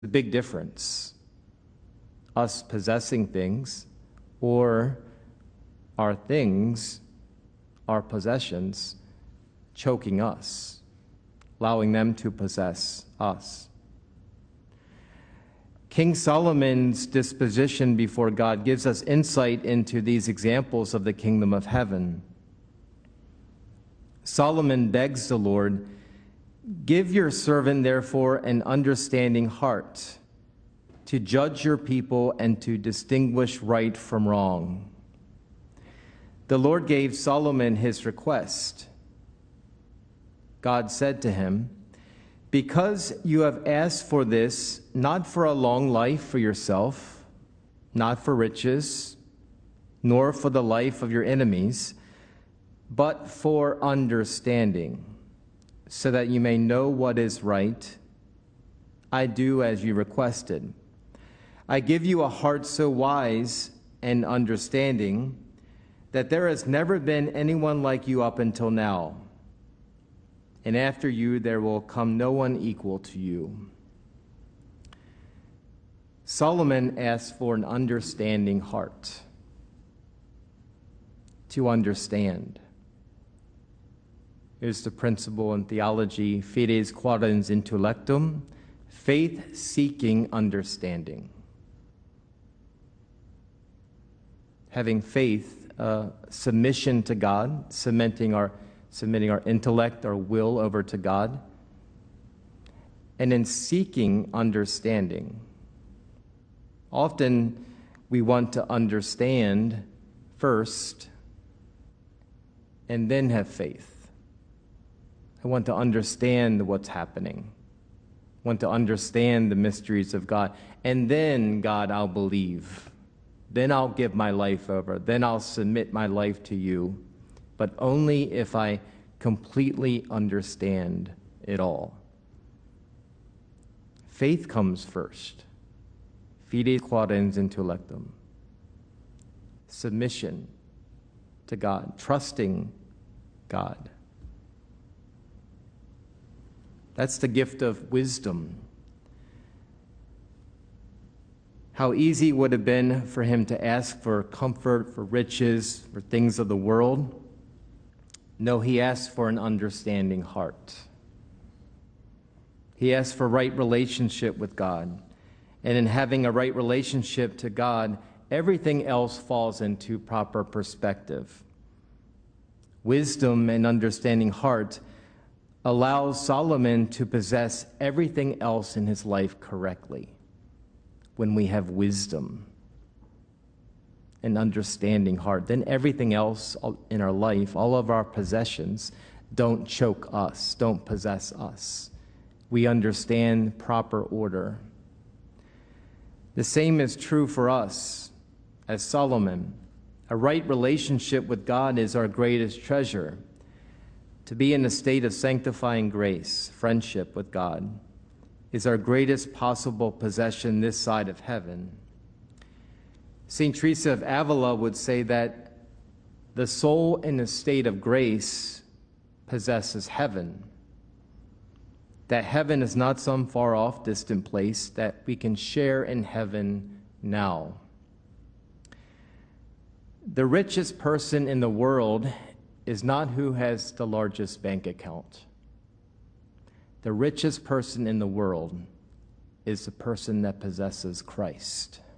The big difference. Us possessing things, or our things, our possessions, choking us, allowing them to possess us. King Solomon's disposition before God gives us insight into these examples of the kingdom of heaven. Solomon begs the Lord, "Give your servant, therefore, an understanding heart to judge your people and to distinguish right from wrong." The Lord gave Solomon his request. God said to him, "Because you have asked for this, not for a long life for yourself, not for riches, nor for the life of your enemies, but for understanding, so that you may know what is right, I do as you requested. I give you a heart so wise and understanding that there has never been anyone like you up until now. And after you, there will come no one equal to you." Solomon asked for an understanding heart, to understand. Here's the principle in theology: fides quaerens intellectum, faith seeking understanding. Having faith, submission to God, submitting our intellect, our will over to God, and in seeking understanding. Often we want to understand first and then have faith. I want to understand what's happening. I want to understand the mysteries of God. And then, God, I'll believe. Then I'll give my life over. Then I'll submit my life to you. But only if I completely understand it all. Faith comes first. Fides quaerens intellectum. Submission to God, trusting God. That's the gift of wisdom. How easy it would have been for him to ask for comfort, for riches, for things of the world. No, he asked for an understanding heart. He asked for right relationship with God. And in having a right relationship to God, everything else falls into proper perspective. Wisdom and understanding heart allows Solomon to possess everything else in his life correctly. When we have wisdom and understanding heart, then everything else in our life, all of our possessions, don't choke us, don't possess us. We understand proper order. The same is true for us as Solomon. A right relationship with God is our greatest treasure. To be in a state of sanctifying grace, friendship with God, is our greatest possible possession this side of heaven. St. Teresa of Avila would say that the soul in a state of grace possesses heaven. That heaven is not some far off distant place, that we can share in heaven now. The richest person in the world is not who has the largest bank account. The richest person in the world is the person that possesses Christ.